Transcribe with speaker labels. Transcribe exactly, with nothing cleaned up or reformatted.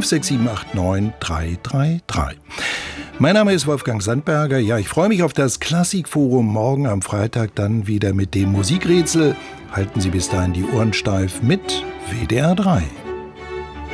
Speaker 1: fünf sechs sieben acht neun drei drei drei. Mein Name ist Wolfgang Sandberger. Ja, ich freue mich auf das Klassikforum morgen am Freitag dann wieder mit dem Musikrätsel. Halten Sie bis dahin die Ohren steif mit W D R drei.